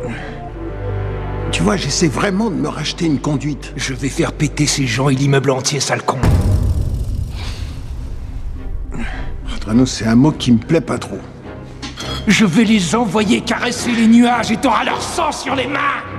Tu vois, j'essaie vraiment de me racheter une conduite. Je vais faire péter ces gens et l'immeuble entier, sale con. Adranos, c'est un mot qui me plaît pas trop. Je vais les envoyer caresser les nuages et t'auras leur sang sur les mains.